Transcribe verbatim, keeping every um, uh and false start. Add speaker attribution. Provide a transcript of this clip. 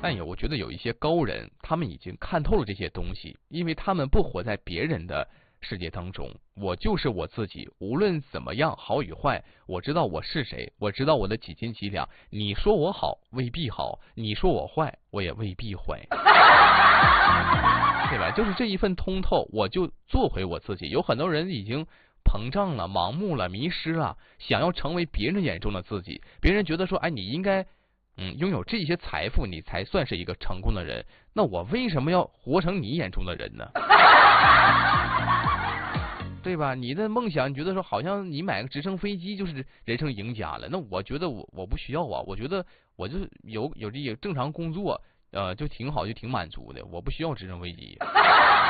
Speaker 1: 但有我觉得有一些高人，他们已经看透了这些东西，因为他们不活在别人的世界当中，我就是我自己，无论怎么样好与坏，我知道我是谁，我知道我的几斤几两。你说我好未必好，你说我坏我也未必坏，对吧？就是这一份通透，我就做回我自己。有很多人已经膨胀了、盲目了、迷失了，想要成为别人眼中的自己。别人觉得说，哎，你应该嗯拥有这些财富，你才算是一个成功的人。那我为什么要活成你眼中的人呢？对吧？你的梦想，你觉得说好像你买个直升飞机就是人生赢家了，那我觉得我我不需要啊，我觉得我就有有这个正常工作，呃，就挺好，就挺满足的，我不需要直升飞机。